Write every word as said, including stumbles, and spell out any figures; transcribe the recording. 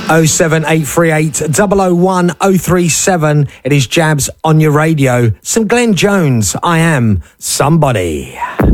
oh seven eight three eight, oh oh one, oh three seven. It is Jabs on your radio. Some Glenn Jones, I Am Somebody.